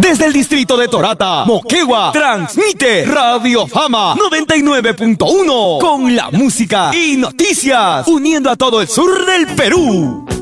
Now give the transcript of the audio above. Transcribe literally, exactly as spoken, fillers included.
Desde el distrito de Torata, Moquegua, transmite Radio Fama noventa y nueve punto uno con la música y noticias, uniendo a todo el sur del Perú.